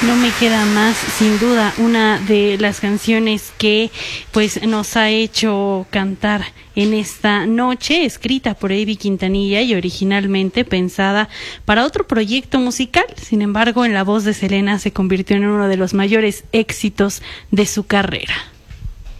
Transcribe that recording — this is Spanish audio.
No me queda más, sin duda, una de las canciones que pues nos ha hecho cantar en esta noche, escrita por Eddie Quintanilla y originalmente pensada para otro proyecto musical. Sin embargo, en la voz de Selena se convirtió en uno de los mayores éxitos de su carrera.